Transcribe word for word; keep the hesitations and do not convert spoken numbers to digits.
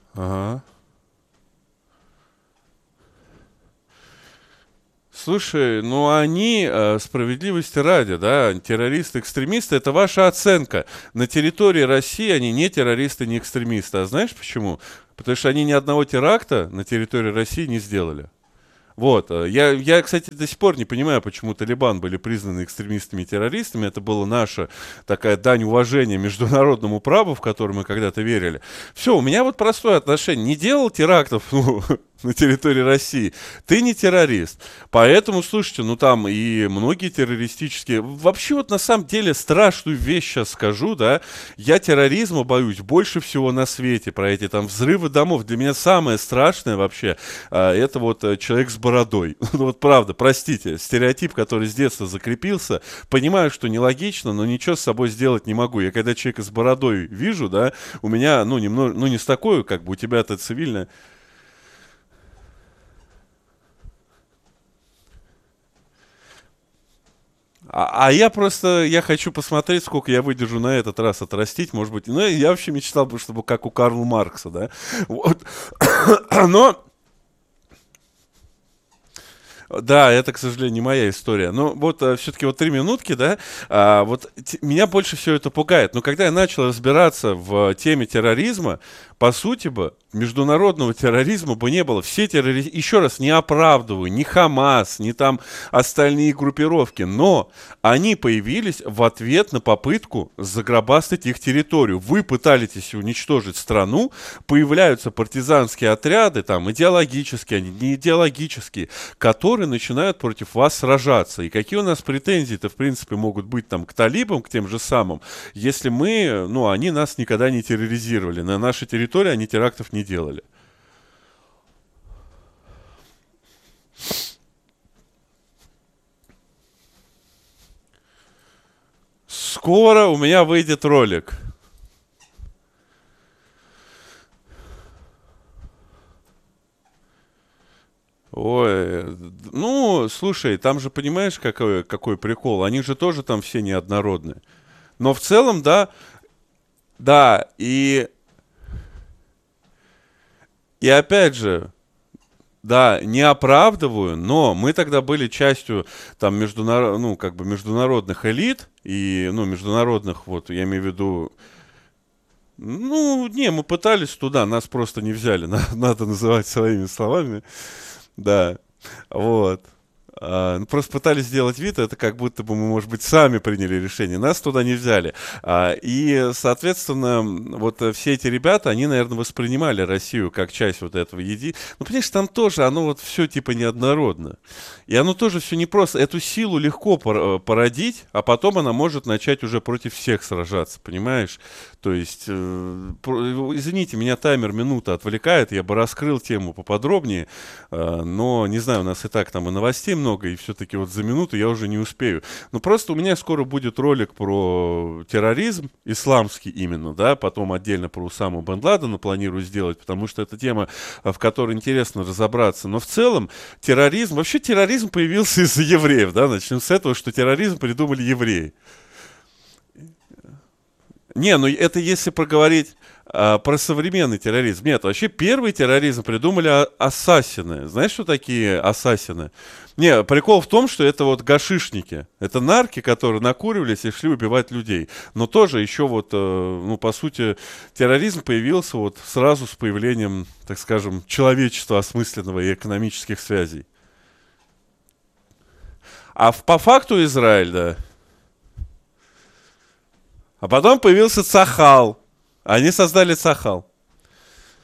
Ага. Слушай, ну они, э, справедливости ради, да, террористы-экстремисты, это ваша оценка. На территории России они не террористы, не экстремисты. А знаешь почему? Потому что они ни одного теракта на территории России не сделали. Вот. э, Я, я, кстати, до сих пор не понимаю, почему Талибан были признаны экстремистами и террористами. Это была наша такая дань уважения международному праву, в который мы когда-то верили. Все, у меня вот простое отношение. Не делал терактов, ну, на территории России, ты не террорист. Поэтому, слушайте, ну там и многие террористические... Вообще вот на самом деле страшную вещь сейчас скажу, да. Я терроризма боюсь больше всего на свете. Про эти там взрывы домов. Для меня самое страшное вообще, а, это вот э, человек с бородой. Ну вот правда, простите, стереотип, который с детства закрепился. Понимаю, что нелогично, но ничего с собой сделать не могу. Я когда человека с бородой вижу, да, у меня, ну, немного, ну не с такой, как бы у тебя-то цивильно. А, а я просто, я хочу посмотреть, сколько я выдержу на этот раз отрастить, может быть. Ну, я вообще мечтал бы, чтобы как у Карла Маркса, да. Вот. Но да, это, к сожалению, не моя история. Но вот все-таки вот три минутки, да, а, вот т- меня больше всего это пугает. Но когда я начал разбираться в теме терроризма, по сути бы, международного терроризма бы не было. Все террористы, еще раз, не оправдываю, ни Хамас, ни там остальные группировки, но они появились в ответ на попытку загробастать их территорию. Вы пытаетесь уничтожить страну, появляются партизанские отряды, там, идеологические, они не идеологические, которые начинают против вас сражаться. И какие у нас претензии-то, в принципе, могут быть там к талибам, к тем же самым, если мы, ну, они нас никогда не терроризировали. На нашей территории они терактов не делали. Скоро у меня выйдет ролик. Ой, ну, слушай, там же понимаешь, какой, какой прикол? Они же тоже там все неоднородные. Но в целом, да, да, и, и опять же, да, не оправдываю, но мы тогда были частью там международ, ну, как бы международных элит и, ну, международных, вот, я имею в виду, ну, не, мы пытались туда, нас просто не взяли, на- надо называть своими словами, да, вот. А, ну, просто пытались сделать вид, это как будто бы мы, может быть, сами приняли решение. Нас туда не взяли. А, и, соответственно, м, вот э, все эти ребята, они, наверное, воспринимали Россию как часть вот этого еди. Ну, понимаешь, там тоже оно вот все типа неоднородно. И оно тоже все непросто. Эту силу легко пор- э, породить, а потом она может начать уже против всех сражаться, понимаешь? То есть, э, про- извините, меня таймер минута отвлекает, я бы раскрыл тему поподробнее, э, но, не знаю, у нас и так там и новостей много, и все-таки вот за минуту я уже не успею. Ну, просто у меня скоро будет ролик про терроризм, исламский именно, да, потом отдельно про Усаму бен Ладена планирую сделать, потому что это тема, э, в которой интересно разобраться. Но в целом терроризм, вообще терроризм появился из-за евреев, да, начнем с этого, что терроризм придумали евреи. Не, ну это если проговорить а, про современный терроризм. Нет, вообще первый терроризм придумали а- ассасины. Знаешь, что такие ассасины? Не, прикол в том, что это вот гашишники. Это нарки, которые накуривались и шли убивать людей. Но тоже еще вот, э, ну, по сути, терроризм появился вот сразу с появлением, так скажем, человечества осмысленного и экономических связей. А в- по факту Израиль, да. А потом появился Цахал. Они создали Цахал.